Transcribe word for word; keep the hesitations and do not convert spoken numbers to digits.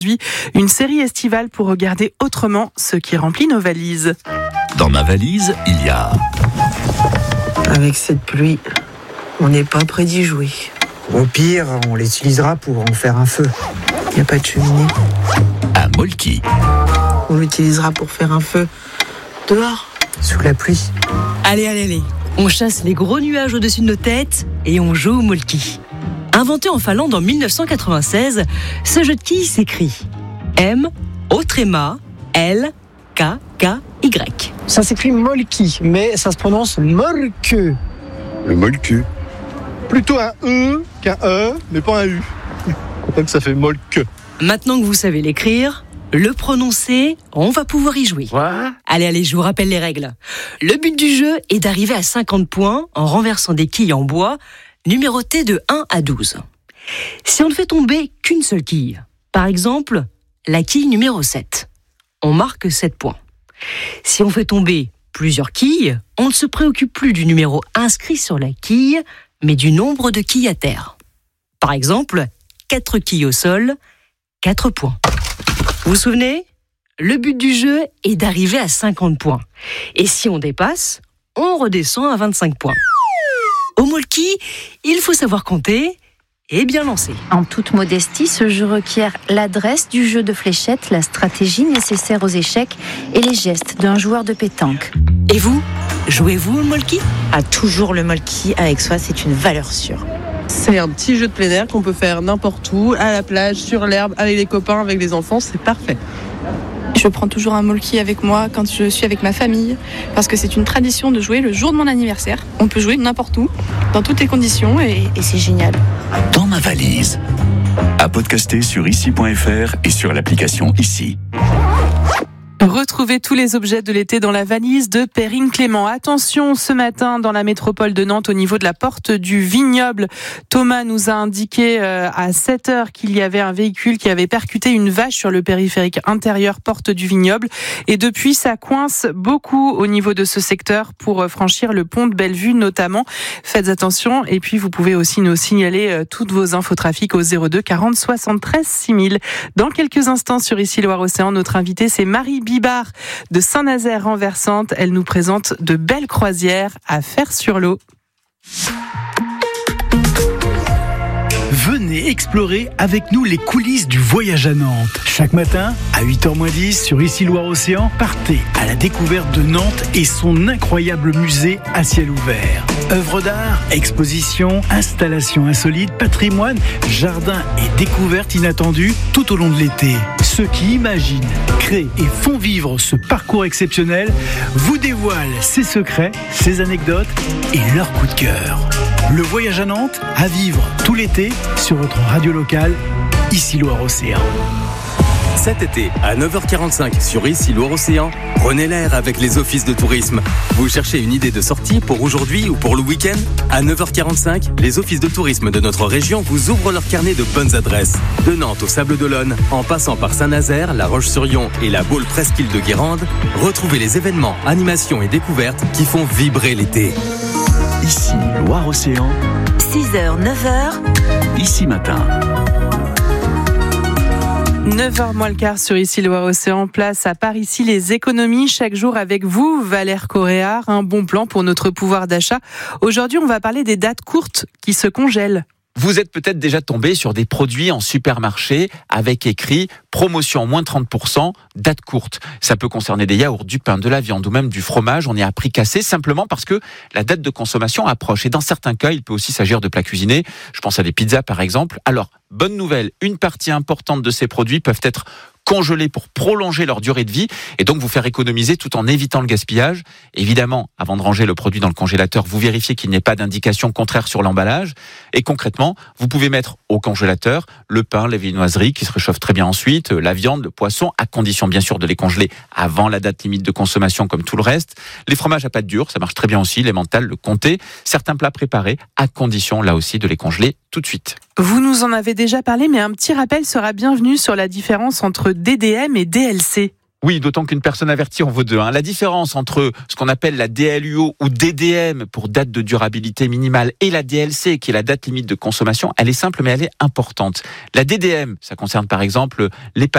Une série estivale pour regarder autrement ce qui remplit nos valises. Dans ma valise, il y a... Avec cette pluie, on n'est pas près d'y jouer. Au pire, on l'utilisera pour en faire un feu. Il n'y a pas de cheminée. un molki. On l'utilisera pour faire un feu dehors, Sous la pluie. Allez, allez, allez. On chasse les gros nuages au-dessus de nos têtes et on joue au molki. Inventé en Finlande en dix-neuf cent quatre-vingt-seize, ce jeu de quilles s'écrit M, O tréma, L, K, K, Y. Ça s'écrit molki, mais ça se prononce molke. Le molku. Plutôt un E qu'un E, mais pas un U. Donc ça fait molke. Maintenant que vous savez l'écrire, le prononcer, on va pouvoir y jouer. Quoi ? Allez, allez, je vous rappelle les règles. Le but du jeu est d'arriver à cinquante points en renversant des quilles en bois, numérotées de un à douze. Si on ne fait tomber qu'une seule quille, par exemple, la quille numéro sept, on marque sept points. Si on fait tomber plusieurs quilles, on ne se préoccupe plus du numéro inscrit sur la quille, mais du nombre de quilles à terre. Par exemple, quatre quilles au sol, quatre points. Vous vous souvenez ? Le but du jeu est d'arriver à cinquante points. Et si on dépasse, on redescend à vingt-cinq points. Au molki, il faut savoir compter et bien lancer. En toute modestie, ce jeu requiert l'adresse du jeu de fléchettes, la stratégie nécessaire aux échecs et les gestes d'un joueur de pétanque. Et vous, jouez-vous au molki ? A toujours le molki avec soi, c'est une valeur sûre. C'est un petit jeu de plein air qu'on peut faire n'importe où, à la plage, sur l'herbe, avec les copains, avec les enfants, c'est parfait. Je prends toujours un molki avec moi quand je suis avec ma famille, parce que c'est une tradition de jouer le jour de mon anniversaire. On peut jouer n'importe où, dans toutes les conditions, et, et c'est génial. Dans ma valise. À podcaster sur ici point f r et sur l'application Ici. Retrouvez tous les objets de l'été dans la valise de Perrine Clément. Attention, ce matin, dans la métropole de Nantes, au niveau de la porte du Vignoble, Thomas nous a indiqué à sept heures qu'il y avait un véhicule qui avait percuté une vache sur le périphérique intérieur porte du Vignoble. Et depuis, ça coince beaucoup au niveau de ce secteur pour franchir le pont de Bellevue notamment. Faites attention. Et puis, vous pouvez aussi nous signaler toutes vos infos trafic au zéro deux quarante soixante-treize six mille. Dans quelques instants sur Ici Loire-Océan, notre invitée, c'est Marie Bibard de Saint-Nazaire Renversante. Elle nous présente de belles croisières à faire sur l'eau. Venez explorer avec nous les coulisses du voyage à Nantes. Chaque matin, à huit heures moins dix, sur Ici Loire-Océan, partez à la découverte de Nantes et son incroyable musée à ciel ouvert. Œuvres d'art, expositions, installations insolites, patrimoine, jardins et découvertes inattendues tout au long de l'été. Ceux qui imaginent, créent et font vivre ce parcours exceptionnel vous dévoilent ses secrets, ses anecdotes et leurs coups de cœur. Le voyage à Nantes, à vivre tout l'été sur votre radio locale, Ici Loire-Océan. Cet été, à neuf heures quarante-cinq sur Ici Loire-Océan, prenez l'air avec les offices de tourisme. Vous cherchez une idée de sortie pour aujourd'hui ou pour le week-end ? À neuf heures quarante-cinq, les offices de tourisme de notre région vous ouvrent leur carnet de bonnes adresses. De Nantes au Sable d'Olonne, en passant par Saint-Nazaire, La Roche-sur-Yon et la Baule Presqu'île de Guérande, retrouvez les événements, animations et découvertes qui font vibrer l'été. Ici Loire-Océan. six heures, neuf heures. Ici matin. neuf heures moins le quart sur Ici Loire-Océan, place à Paris ici les économies chaque jour avec vous, Valère Coréard, un bon plan pour notre pouvoir d'achat. Aujourd'hui, on va parler des dates courtes qui se congèlent. Vous êtes peut-être déjà tombé sur des produits en supermarché avec écrit promotion moins trente pour cent, date courte. Ça peut concerner des yaourts, du pain, de la viande ou même du fromage. On est à prix cassé simplement parce que la date de consommation approche. Et dans certains cas, il peut aussi s'agir de plats cuisinés. Je pense à des pizzas par exemple. Alors, bonne nouvelle, une partie importante de ces produits peuvent être congelés pour prolonger leur durée de vie et donc vous faire économiser tout en évitant le gaspillage. Évidemment, avant de ranger le produit dans le congélateur, vous vérifiez qu'il n'y ait pas d'indication contraire sur l'emballage. Et concrètement, vous pouvez mettre au congélateur le pain, les viennoiseries qui se réchauffent très bien ensuite, la viande, le poisson, à condition bien sûr de les congeler avant la date limite de consommation comme tout le reste. Les fromages à pâte dure, ça marche très bien aussi, les mentales, le comté. Certains plats préparés, à condition là aussi de les congeler tout de suite. Vous nous en avez déjà parlé, mais un petit rappel sera bienvenu sur la différence entre D D M et D L C. Oui, d'autant qu'une personne avertie en vaut deux. Hein. La différence entre ce qu'on appelle la D L U O ou D D M pour date de durabilité minimale et la D L C qui est la date limite de consommation, elle est simple mais elle est importante. La D D M, ça concerne par exemple les